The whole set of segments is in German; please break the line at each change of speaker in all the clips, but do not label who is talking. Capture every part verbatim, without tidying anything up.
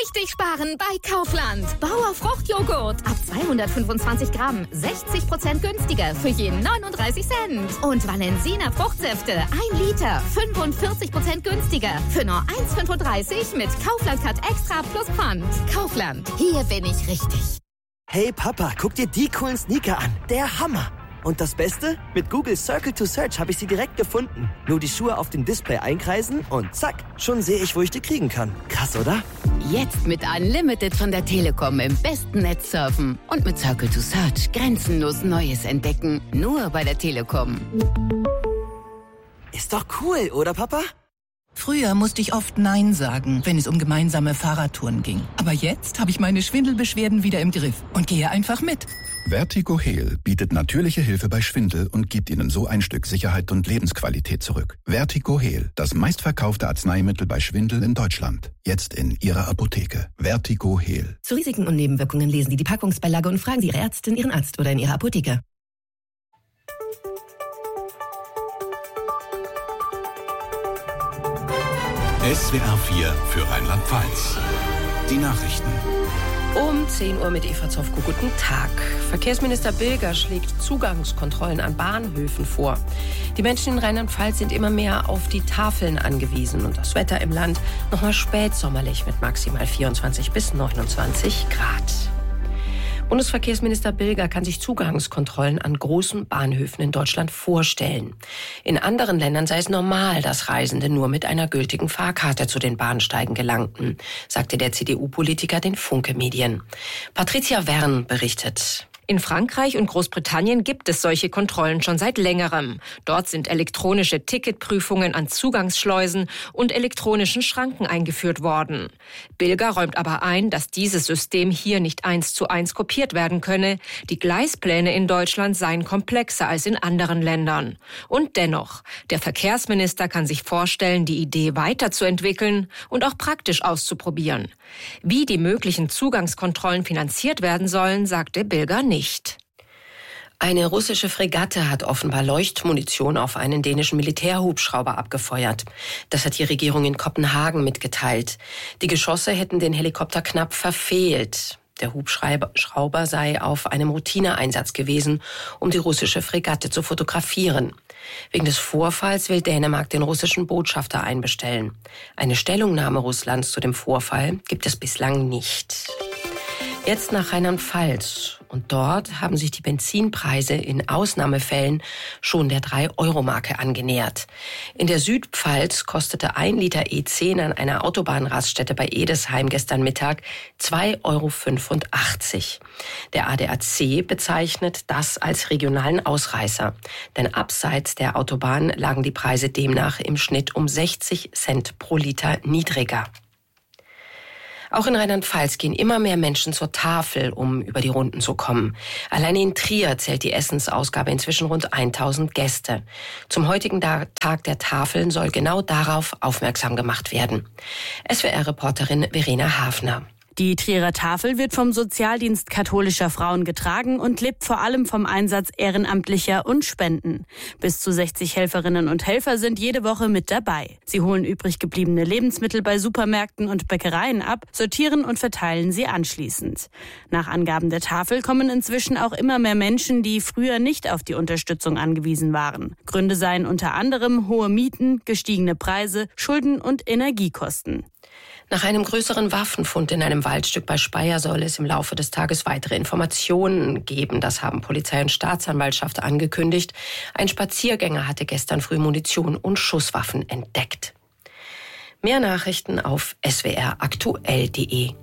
richtig sparen bei Kaufland. Bauer Fruchtjoghurt ab zweihundertfünfundzwanzig Gramm, sechzig Prozent günstiger für jeden neununddreißig Cent. Und Valensina Fruchtsäfte, ein Liter, fünfundvierzig Prozent günstiger für nur eins Komma fünfunddreißig mit Kaufland Cut Extra plus Pfand. Kaufland, hier bin ich richtig.
Hey Papa, guck dir die coolen Sneaker an. Der Hammer. Und das Beste? Mit Google Circle to Search habe ich sie direkt gefunden. Nur die Schuhe auf dem Display einkreisen und zack, schon sehe ich, wo ich die kriegen kann. Krass, oder?
Jetzt mit Unlimited von der Telekom im besten Netz surfen. Und mit Circle to Search grenzenlos Neues entdecken. Nur bei der Telekom.
Ist doch cool, oder Papa?
Früher musste ich oft Nein sagen, wenn es um gemeinsame Fahrradtouren ging. Aber jetzt habe ich meine Schwindelbeschwerden wieder im Griff und gehe einfach mit.
Vertigo Heal bietet natürliche Hilfe bei Schwindel und gibt Ihnen so ein Stück Sicherheit und Lebensqualität zurück. Vertigo Heal, das meistverkaufte Arzneimittel bei Schwindel in Deutschland. Jetzt in Ihrer Apotheke. Vertigo Heal.
Zu Risiken und Nebenwirkungen lesen Sie die Packungsbeilage und fragen Sie Ihre Ärztin, Ihren Arzt oder in Ihrer Apotheke.
S W R vier für Rheinland-Pfalz. Die Nachrichten.
Um zehn Uhr mit Eva Zofko. Guten Tag. Verkehrsminister Bilger schlägt Zugangskontrollen an Bahnhöfen vor. Die Menschen in Rheinland-Pfalz sind immer mehr auf die Tafeln angewiesen und das Wetter im Land noch mal spätsommerlich mit maximal vierundzwanzig bis neunundzwanzig Grad. Bundesverkehrsminister Bilger kann sich Zugangskontrollen an großen Bahnhöfen in Deutschland vorstellen. In anderen Ländern sei es normal, dass Reisende nur mit einer gültigen Fahrkarte zu den Bahnsteigen gelangten, sagte der C D U-Politiker den Funke Medien. Patricia Wern berichtet.
In Frankreich und Großbritannien gibt es solche Kontrollen schon seit längerem. Dort sind elektronische Ticketprüfungen an Zugangsschleusen und elektronischen Schranken eingeführt worden. Bilger räumt aber ein, dass dieses System hier nicht eins zu eins kopiert werden könne. Die Gleispläne in Deutschland seien komplexer als in anderen Ländern. Und dennoch, der Verkehrsminister kann sich vorstellen, die Idee weiterzuentwickeln und auch praktisch auszuprobieren. Wie die möglichen Zugangskontrollen finanziert werden sollen, sagte Bilger nicht. Nicht.
Eine russische Fregatte hat offenbar Leuchtmunition auf einen dänischen Militärhubschrauber abgefeuert. Das hat die Regierung in Kopenhagen mitgeteilt. Die Geschosse hätten den Helikopter knapp verfehlt. Der Hubschrauber sei auf einem Routineeinsatz gewesen, um die russische Fregatte zu fotografieren. Wegen des Vorfalls will Dänemark den russischen Botschafter einbestellen. Eine Stellungnahme Russlands zu dem Vorfall gibt es bislang nicht. Jetzt nach Rheinland-Pfalz. Und dort haben sich die Benzinpreise in Ausnahmefällen schon der drei Euro Marke angenähert. In der Südpfalz kostete ein Liter E zehn an einer Autobahnraststätte bei Edesheim gestern Mittag zwei Euro fünfundachtzig. Der A D A C bezeichnet das als regionalen Ausreißer. Denn abseits der Autobahn lagen die Preise demnach im Schnitt um sechzig Cent pro Liter niedriger. Auch in Rheinland-Pfalz gehen immer mehr Menschen zur Tafel, um über die Runden zu kommen. Alleine in Trier zählt die Essensausgabe inzwischen rund tausend Gäste. Zum heutigen Tag der Tafeln soll genau darauf aufmerksam gemacht werden. S W R-Reporterin Verena Hafner.
Die Trierer Tafel wird vom Sozialdienst katholischer Frauen getragen und lebt vor allem vom Einsatz Ehrenamtlicher und Spenden. Bis zu sechzig Helferinnen und Helfer sind jede Woche mit dabei. Sie holen übrig gebliebene Lebensmittel bei Supermärkten und Bäckereien ab, sortieren und verteilen sie anschließend. Nach Angaben der Tafel kommen inzwischen auch immer mehr Menschen, die früher nicht auf die Unterstützung angewiesen waren. Gründe seien unter anderem hohe Mieten, gestiegene Preise, Schulden und Energiekosten.
Nach einem größeren Waffenfund in einem Waldstück bei Speyer soll es im Laufe des Tages weitere Informationen geben. Das haben Polizei und Staatsanwaltschaft angekündigt. Ein Spaziergänger hatte gestern früh Munition und Schusswaffen entdeckt. Mehr Nachrichten auf s w r aktuell punkt d e.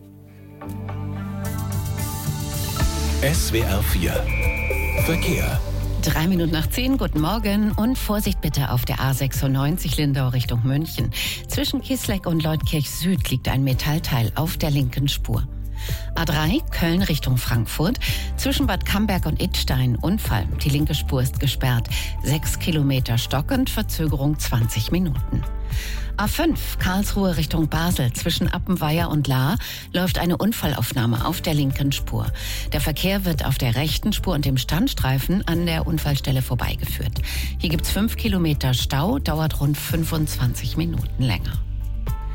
S W R vier Verkehr.
Drei Minuten nach zehn, guten Morgen und Vorsicht bitte auf der A sechsundneunzig Lindau Richtung München. Zwischen Kisleck und Leutkirch Süd liegt ein Metallteil auf der linken Spur. A drei Köln Richtung Frankfurt. Zwischen Bad Camberg und Idstein Unfall. Die linke Spur ist gesperrt. Sechs Kilometer stockend, Verzögerung zwanzig Minuten. A fünf Karlsruhe Richtung Basel. Zwischen Appenweier und Lahr läuft eine Unfallaufnahme auf der linken Spur. Der Verkehr wird auf der rechten Spur und dem Standstreifen an der Unfallstelle vorbeigeführt. Hier gibt's fünf Kilometer Stau, dauert rund fünfundzwanzig Minuten länger. A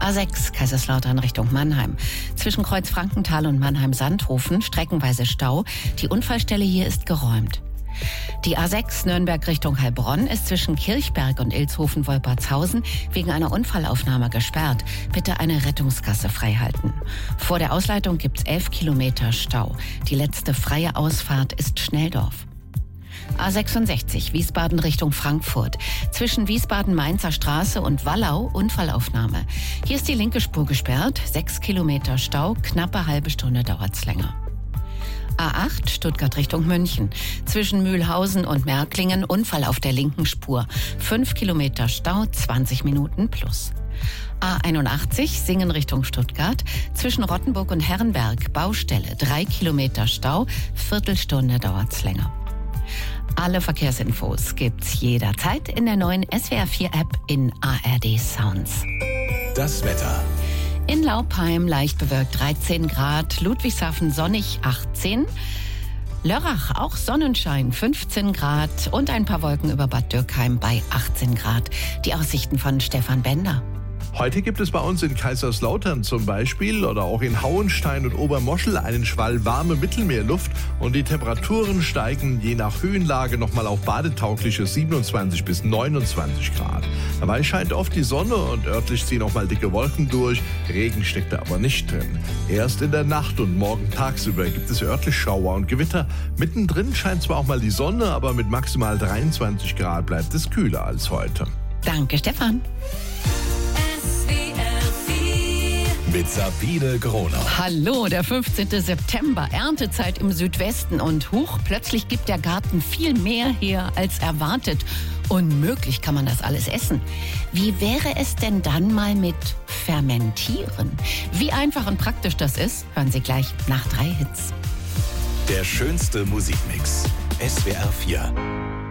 A sechs Kaiserslautern Richtung Mannheim. Zwischen Kreuz Frankenthal und Mannheim-Sandhofen streckenweise Stau. Die Unfallstelle hier ist geräumt. Die A sechs Nürnberg Richtung Heilbronn ist zwischen Kirchberg und Ilshofen-Wolpertshausen wegen einer Unfallaufnahme gesperrt. Bitte eine Rettungskasse freihalten. Vor der Ausleitung gibt's elf Kilometer Stau. Die letzte freie Ausfahrt ist Schnelldorf. A sechsundsechzig Wiesbaden Richtung Frankfurt. Zwischen Wiesbaden-Mainzer Straße und Wallau Unfallaufnahme. Hier ist die linke Spur gesperrt. Sechs Kilometer Stau, knappe halbe Stunde dauert's länger. A acht Stuttgart Richtung München. Zwischen Mühlhausen und Märklingen Unfall auf der linken Spur. Fünf Kilometer Stau, zwanzig Minuten plus. A einundachtzig Singen Richtung Stuttgart. Zwischen Rottenburg und Herrenberg Baustelle. Drei Kilometer Stau, Viertelstunde dauert's länger. Alle Verkehrsinfos gibt's jederzeit in der neuen S W R vier App in A R D Sounds.
Das Wetter.
In Laupheim leicht bewölkt dreizehn Grad, Ludwigshafen sonnig achtzehn, Lörrach auch Sonnenschein fünfzehn Grad und ein paar Wolken über Bad Dürkheim bei achtzehn Grad. Die Aussichten von Stefan Bender.
Heute gibt es bei uns in Kaiserslautern zum Beispiel oder auch in Hauenstein und Obermoschel einen Schwall warme Mittelmeerluft und die Temperaturen steigen je nach Höhenlage nochmal auf badetaugliche siebenundzwanzig bis neunundzwanzig Grad. Dabei scheint oft die Sonne und örtlich ziehen auch mal dicke Wolken durch. Regen steckt da aber nicht drin. Erst in der Nacht und morgen tagsüber gibt es örtlich Schauer und Gewitter. Mittendrin scheint zwar auch mal die Sonne, aber mit maximal dreiundzwanzig Grad bleibt es kühler als heute.
Danke, Stefan.
Mit Sabine Gronau.
Hallo, der fünfzehnten September, Erntezeit im Südwesten und huch, plötzlich gibt der Garten viel mehr her als erwartet. Unmöglich kann man das alles essen. Wie wäre es denn dann mal mit Fermentieren? Wie einfach und praktisch das ist, hören Sie gleich nach drei Hits.
Der schönste Musikmix. S W R vier.